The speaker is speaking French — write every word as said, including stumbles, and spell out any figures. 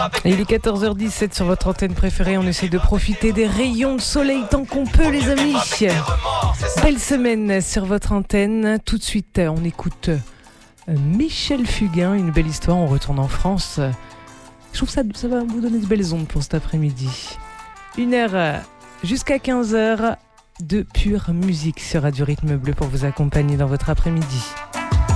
Il est quatorze heures dix-sept sur votre antenne préférée. On essaie de profiter des rayons de soleil tant qu'on peut, les amis. Belle semaine sur votre antenne. Tout de suite, on écoute Michel Fugain, une belle histoire. On retourne en France. Je trouve que ça, ça va vous donner de belles ondes pour cet après-midi. Une heure jusqu'à quinze heures de pure musique sur Radio Rythme Bleu pour vous accompagner dans votre après-midi.